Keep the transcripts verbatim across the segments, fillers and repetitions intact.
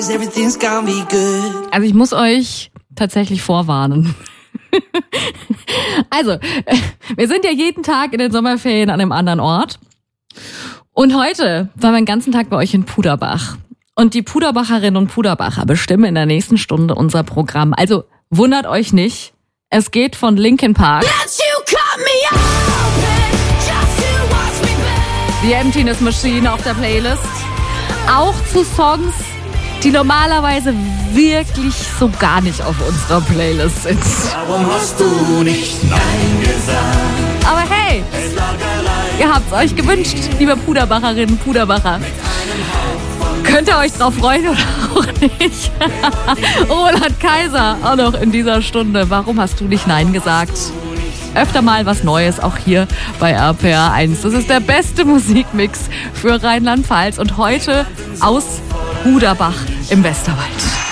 Also ich muss euch tatsächlich vorwarnen. Also, wir sind ja jeden Tag in den Sommerferien an einem anderen Ort. Und heute waren wir den ganzen Tag bei euch in Puderbach. Und die Puderbacherinnen und Puderbacher bestimmen in der nächsten Stunde unser Programm. Also wundert euch nicht, es geht von Linkin Park, The Emptiness Machine auf der Playlist, auch zu Songs, die normalerweise wirklich so gar nicht auf unserer Playlist sind. Warum hast du nicht Nein gesagt? Aber hey, ihr habt's euch gewünscht, liebe Puderbacherinnen, Puderbacher. Könnt ihr euch drauf freuen oder auch nicht? Roland Kaiser, auch noch in dieser Stunde. Warum hast du nicht Nein gesagt? Öfter mal was Neues, auch hier bei R P R eins. Das ist der beste Musikmix für Rheinland-Pfalz und heute aus Puderbach im Westerwald.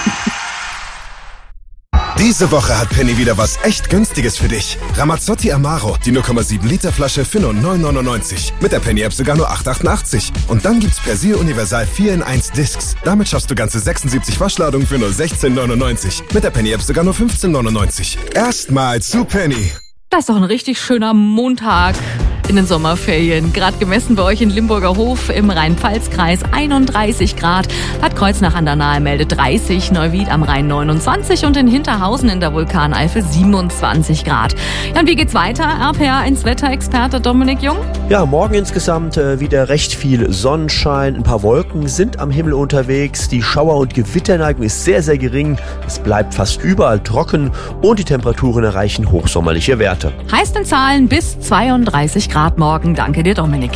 Diese Woche hat Penny wieder was echt Günstiges für dich. Ramazzotti Amaro, die null Komma sieben Liter Flasche für nur neun neunundneunzig. Mit der Penny-App sogar nur acht achtundachtzig. Und dann gibt's Persil Universal vier in eins Discs. Damit schaffst du ganze sechsundsiebzig Waschladungen für nur sechzehn neunundneunzig. Mit der Penny-App sogar nur fünfzehn neunundneunzig. Erstmal zu Penny. Das ist doch ein richtig schöner Montag in den Sommerferien. Gerade gemessen bei euch in Limburger Hof im Rhein-Pfalz-Kreis einunddreißig Grad. Bad Kreuznach an der Nahe meldet dreißig, Neuwied am Rhein neunundzwanzig und in Hinterhausen in der Vulkaneifel siebenundzwanzig Grad. Ja, und wie geht's weiter? R P R eins Wetterexperte Dominik Jung? Ja, morgen insgesamt äh, wieder recht viel Sonnenschein. Ein paar Wolken sind am Himmel unterwegs. Die Schauer- und Gewitterneigung ist sehr, sehr gering. Es bleibt fast überall trocken und die Temperaturen erreichen hochsommerliche Werte. Heißt in Zahlen bis zweiunddreißig Grad morgen. Danke dir, Dominik.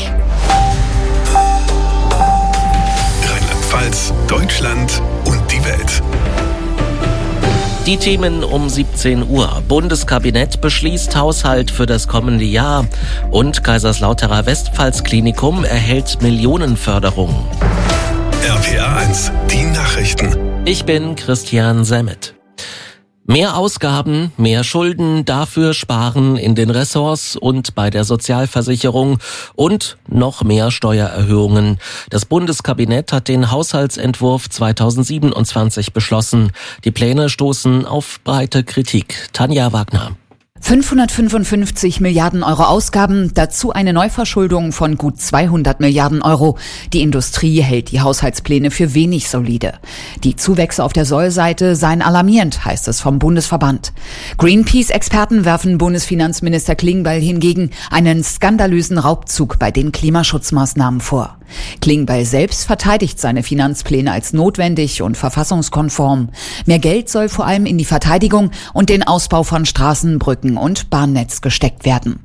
Rheinland-Pfalz, Deutschland und die Welt. Die Themen um siebzehn Uhr. Bundeskabinett beschließt Haushalt für das kommende Jahr und Kaiserslauterer Westpfalz-Klinikum erhält Millionenförderung. R P R eins, die Nachrichten. Ich bin Christian Semmet. Mehr Ausgaben, mehr Schulden, dafür sparen in den Ressorts und bei der Sozialversicherung und noch mehr Steuererhöhungen. Das Bundeskabinett hat den Haushaltsentwurf zweitausendsiebenundzwanzig beschlossen. Die Pläne stoßen auf breite Kritik. Tanja Wagner. fünfhundertfünfundfünfzig Milliarden Euro Ausgaben, dazu eine Neuverschuldung von gut zweihundert Milliarden Euro. Die Industrie hält die Haushaltspläne für wenig solide. Die Zuwächse auf der Sollseite seien alarmierend, heißt es vom Bundesverband. Greenpeace-Experten werfen Bundesfinanzminister Klingbeil hingegen einen skandalösen Raubzug bei den Klimaschutzmaßnahmen vor. Klingbeil selbst verteidigt seine Finanzpläne als notwendig und verfassungskonform. Mehr Geld soll vor allem in die Verteidigung und den Ausbau von Straßen, Brücken und Bahnnetz gesteckt werden.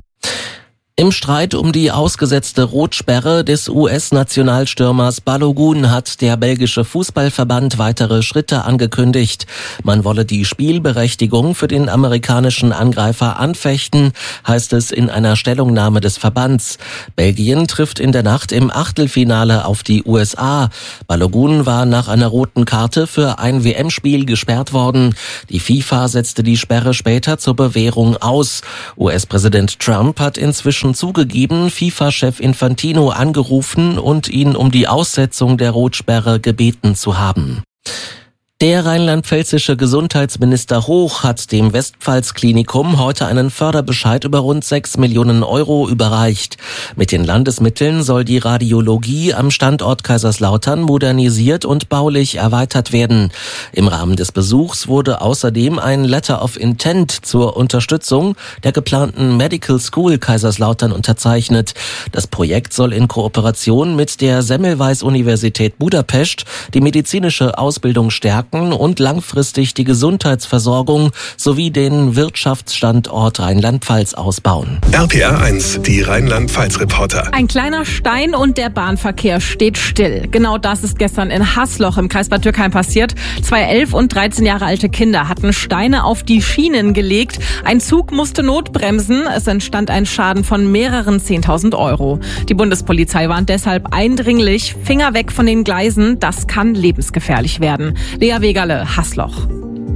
Im Streit um die ausgesetzte Rotsperre des U S-Nationalstürmers Balogun hat der belgische Fußballverband weitere Schritte angekündigt. Man wolle die Spielberechtigung für den amerikanischen Angreifer anfechten, heißt es in einer Stellungnahme des Verbands. Belgien trifft in der Nacht im Achtelfinale auf die U S A. Balogun war nach einer roten Karte für ein W M-Spiel gesperrt worden. Die FIFA setzte die Sperre später zur Bewährung aus. U S-Präsident Trump hat inzwischen zugegeben, FIFA-Chef Infantino angerufen und ihn um die Aussetzung der Rotsperre gebeten zu haben. Der rheinland-pfälzische Gesundheitsminister Hoch hat dem Westpfalz-Klinikum heute einen Förderbescheid über rund sechs Millionen Euro überreicht. Mit den Landesmitteln soll die Radiologie am Standort Kaiserslautern modernisiert und baulich erweitert werden. Im Rahmen des Besuchs wurde außerdem ein Letter of Intent zur Unterstützung der geplanten Medical School Kaiserslautern unterzeichnet. Das Projekt soll in Kooperation mit der Semmelweis-Universität Budapest die medizinische Ausbildung stärken und langfristig die Gesundheitsversorgung sowie den Wirtschaftsstandort Rheinland-Pfalz ausbauen. R P R eins, die Rheinland-Pfalz-Reporter. Ein kleiner Stein und der Bahnverkehr steht still. Genau das ist gestern in Haßloch im Kreis Bad Dürkheim passiert. Zwei elf und dreizehn Jahre alte Kinder hatten Steine auf die Schienen gelegt. Ein Zug musste notbremsen. Es entstand ein Schaden von mehreren zehntausend Euro. Die Bundespolizei warnt deshalb eindringlich, Finger weg von den Gleisen, das kann lebensgefährlich werden. Lea Wegerle, Haßloch.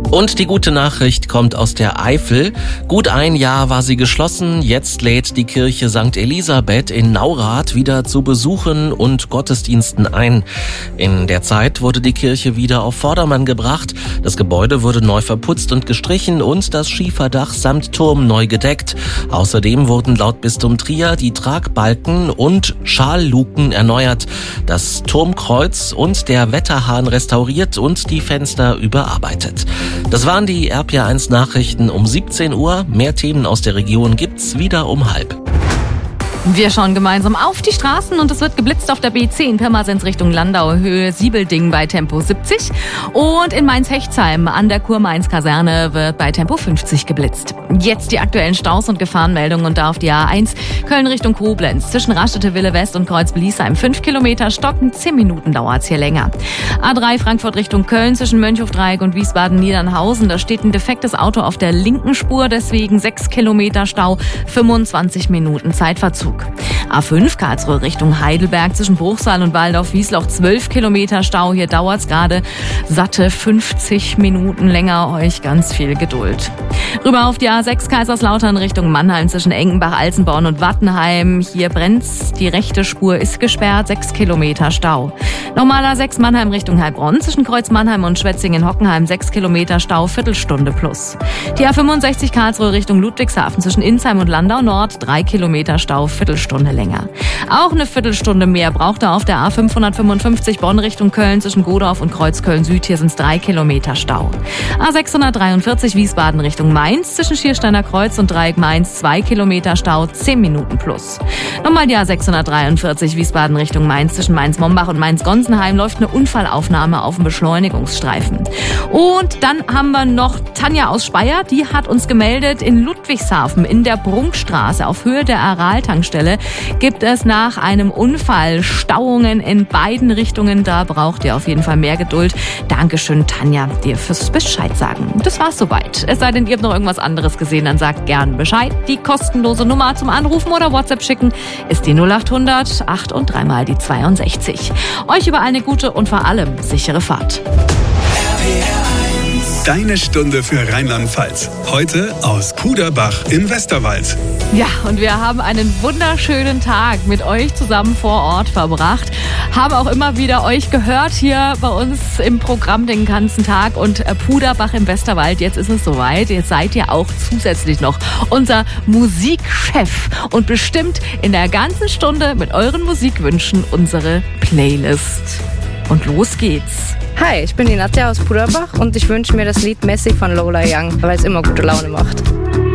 Und die gute Nachricht kommt aus der Eifel. Gut ein Jahr war sie geschlossen. Jetzt lädt die Kirche Sankt Elisabeth in Naurath wieder zu Besuchen und Gottesdiensten ein. In der Zeit wurde die Kirche wieder auf Vordermann gebracht. Das Gebäude wurde neu verputzt und gestrichen und das Schieferdach samt Turm neu gedeckt. Außerdem wurden laut Bistum Trier die Tragbalken und Schalluken erneuert, das Turmkreuz und der Wetterhahn restauriert und die Fenster überarbeitet. Das waren die R P R eins Nachrichten um siebzehn Uhr. Mehr Themen aus der Region gibt's wieder um halb. Wir schauen gemeinsam auf die Straßen und es wird geblitzt auf der B zehn Pirmasens Richtung Landau, Höhe Siebelding bei Tempo siebzig. Und in Mainz-Hechtsheim an der Kurmainz-Kaserne wird bei Tempo fünfzig geblitzt. Jetzt die aktuellen Staus und Gefahrenmeldungen und da auf die A eins Köln Richtung Koblenz. Zwischen Raststätte Wille West und Kreuz-Bliesheim fünf Kilometer stocken, zehn Minuten dauert's hier länger. A drei Frankfurt Richtung Köln zwischen Mönchhofdreieck und Wiesbaden-Niedernhausen. Da steht ein defektes Auto auf der linken Spur, deswegen sechs Kilometer Stau, fünfundzwanzig Minuten Zeitverzug. A fünf Karlsruhe Richtung Heidelberg zwischen Bruchsal und Waldorf-Wiesloch zwölf Kilometer Stau. Hier dauert's gerade satte fünfzig Minuten länger. Euch ganz viel Geduld. Rüber auf die A sechs Kaiserslautern Richtung Mannheim zwischen Enkenbach, Alzenborn und Wattenheim. Hier brennt's. Die rechte Spur ist gesperrt. sechs Kilometer Stau. Nochmal A sechs Mannheim Richtung Heilbronn zwischen Kreuz Mannheim und Schwetzingen-Hockenheim. sechs Kilometer Stau. Viertelstunde plus. Die A fünfundsechzig Karlsruhe Richtung Ludwigshafen zwischen Insheim und Landau Nord. drei Kilometer Stau. Viertelstunde länger. Auch eine Viertelstunde mehr braucht er auf der A fünfhundertfünfundfünfzig Bonn Richtung Köln zwischen Godorf und Kreuzköln Süd. Hier sind es drei Kilometer Stau. A sechshundertdreiundvierzig Wiesbaden Richtung Mainz zwischen Schiersteiner Kreuz und Dreieck Mainz zwei Kilometer Stau, zehn Minuten plus. Nochmal die A sechshundertdreiundvierzig Wiesbaden Richtung Mainz zwischen Mainz-Mombach und Mainz-Gonsenheim läuft eine Unfallaufnahme auf dem Beschleunigungsstreifen. Und dann haben wir noch Tanja aus Speyer, die hat uns gemeldet, in Ludwigshafen in der Prunkstraße auf Höhe der Aral-Tankstelle gibt es nach einem Unfall Stauungen in beiden Richtungen. Da braucht ihr auf jeden Fall mehr Geduld. Dankeschön, Tanja, dir fürs Bescheid sagen. Das war's soweit. Es sei denn, ihr habt noch irgendwas anderes gesehen, dann sagt gern Bescheid. Die kostenlose Nummer zum Anrufen oder WhatsApp schicken ist die null achthundert acht und dreimal die zweiundsechzig. Euch überall eine gute und vor allem sichere Fahrt. Deine Stunde für Rheinland-Pfalz. Heute aus Puderbach im Westerwald. Ja, und wir haben einen wunderschönen Tag mit euch zusammen vor Ort verbracht. Haben auch immer wieder euch gehört hier bei uns im Programm den ganzen Tag. Und Puderbach im Westerwald, jetzt ist es soweit. Jetzt seid ihr auch zusätzlich noch unser Musikchef und bestimmt in der ganzen Stunde mit euren Musikwünschen unsere Playlist. Und los geht's. Hi, ich bin die Nadja aus Puderbach und ich wünsche mir das Lied Messi von Lola Young, weil es immer gute Laune macht.